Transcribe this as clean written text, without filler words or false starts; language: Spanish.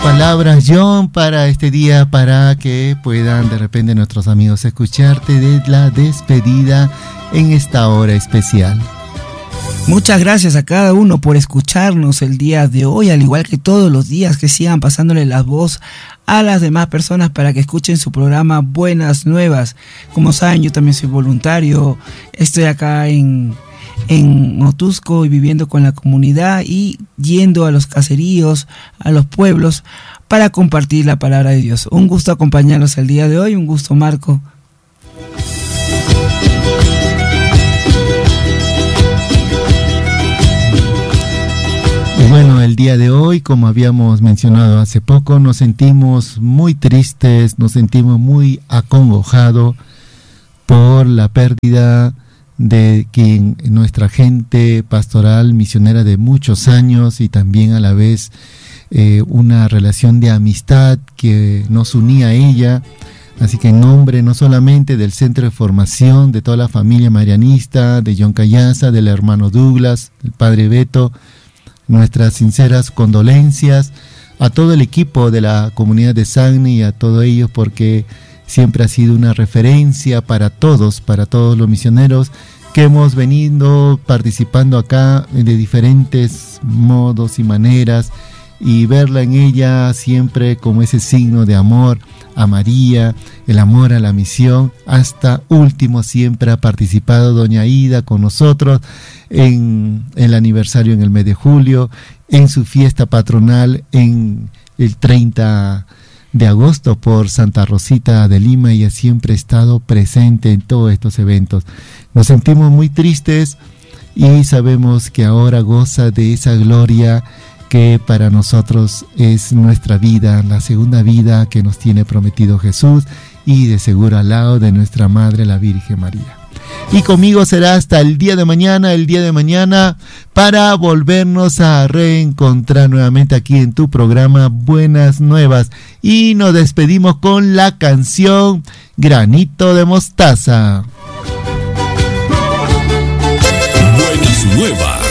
palabras, John, para este día, para que puedan de repente nuestros amigos escucharte de la despedida en esta hora especial. Muchas gracias a cada uno por escucharnos el día de hoy, al igual que todos los días, que sigan pasándole la voz a las demás personas para que escuchen su programa Buenas Nuevas. Como saben, yo también soy voluntario, estoy acá en Otusco y viviendo con la comunidad y yendo a los caseríos, a los pueblos, para compartir la palabra de Dios. Un gusto acompañarlos el día de hoy, un gusto, Marco. Y bueno, el día de hoy, como habíamos mencionado hace poco, nos sentimos muy tristes, nos sentimos muy acongojados por la pérdida de quien nuestra gente pastoral misionera de muchos años y también a la vez una relación de amistad que nos unía a ella. Así que en nombre no solamente del Centro de Formación, de toda la familia marianista, de John Callaza, del hermano Douglas, del padre Beto, nuestras sinceras condolencias a todo el equipo de la comunidad de Sagni y a todos ellos, porque siempre ha sido una referencia para todos los misioneros que hemos venido participando acá de diferentes modos y maneras, y verla en ella siempre como ese signo de amor a María, el amor a la misión. Hasta último siempre ha participado doña Aida con nosotros en el aniversario en el mes de julio, en su fiesta patronal en el 30 de agosto por Santa Rosita de Lima. Ella siempre ha estado presente en todos estos eventos. Nos sentimos muy tristes y sabemos que ahora goza de esa gloria que para nosotros es nuestra vida, la segunda vida que nos tiene prometido Jesús, y de seguro al lado de nuestra Madre, la Virgen María. Y conmigo será hasta el día de mañana, para volvernos a reencontrar nuevamente aquí en tu programa Buenas Nuevas. Y nos despedimos con la canción Granito de Mostaza. Buenas Nuevas.